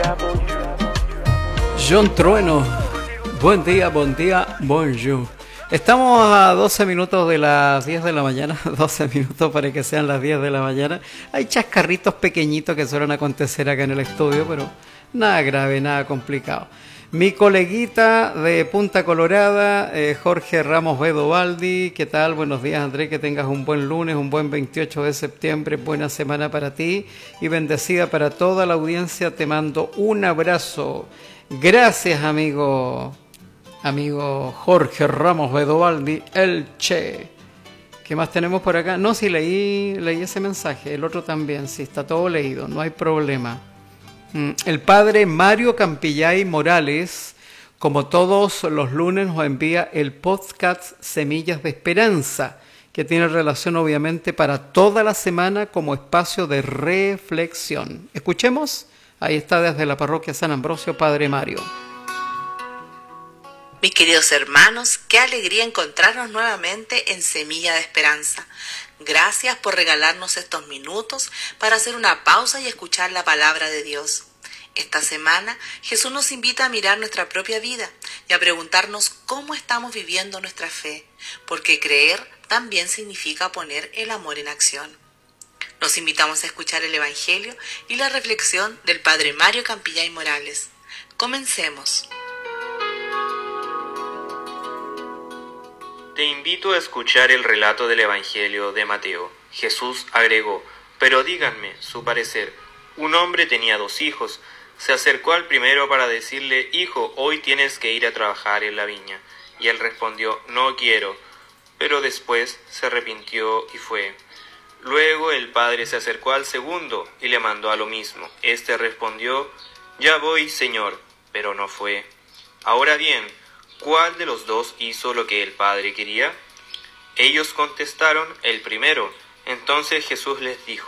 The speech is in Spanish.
John Trueno, buen día, bonjour. Estamos a 12 minutos de las 10 de la mañana, 12 minutos para que sean las 10 de la mañana. Hay chascarritos pequeñitos que suelen acontecer acá en el estudio, pero nada grave, nada complicado. Mi coleguita de Punta Colorada, Jorge Ramos Bedovaldi, ¿qué tal? Buenos días, Andrés, que tengas un buen lunes, un buen 28 de septiembre, buena semana para ti y bendecida para toda la audiencia. Te mando un abrazo. Gracias, amigo Jorge Ramos Bedovaldi, el Che. ¿Qué más tenemos por acá? No, sí, leí ese mensaje, el otro también, sí, está todo leído, no hay problema. El padre Mario Campillay Morales, como todos los lunes, nos envía el podcast Semillas de Esperanza, que tiene relación obviamente para toda la semana como espacio de reflexión. Escuchemos, ahí está desde la parroquia San Ambrosio, padre Mario. Mis queridos hermanos, qué alegría encontrarnos nuevamente en Semilla de Esperanza. Gracias por regalarnos estos minutos para hacer una pausa y escuchar la palabra de Dios. Esta semana Jesús nos invita a mirar nuestra propia vida y a preguntarnos cómo estamos viviendo nuestra fe, porque creer también significa poner el amor en acción. Nos invitamos a escuchar el Evangelio y la reflexión del Padre Mario Campillay Morales. Comencemos. Te invito a escuchar el relato del Evangelio de Mateo. Jesús agregó: pero díganme su parecer. Un hombre tenía 2 hijos. Se acercó al primero para decirle: hijo, hoy tienes que ir a trabajar en la viña. Y él respondió: no quiero. Pero después se arrepintió y fue. Luego el padre se acercó al segundo y le mandó a lo mismo. Este respondió: ya voy, señor, pero no fue. Ahora bien, ¿cuál de los 2 hizo lo que el padre quería? Ellos contestaron: el primero. Entonces Jesús les dijo: